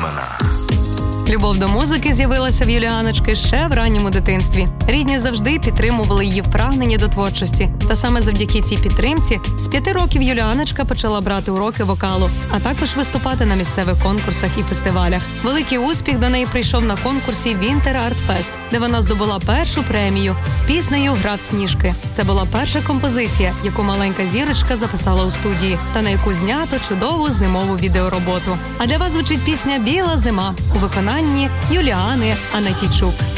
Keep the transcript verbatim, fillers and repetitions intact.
Німана. Любов до музики з'явилася в Юліаночки ще в ранньому дитинстві. Рідні завжди підтримували її в прагненні до творчості. Та саме завдяки цій підтримці з п'яти років Юліаночка почала брати уроки вокалу, а також виступати на місцевих конкурсах і фестивалях. Великий успіх до неї прийшов на конкурсі Winter Art Fest, де вона здобула першу премію з піснею «Грав сніжки». Це була перша композиція, яку маленька зірочка записала у студії, та на яку знято чудову зимову відеороботу. А для вас звучить пісня «Біла зима» у виконанні Юліани Анатійчук.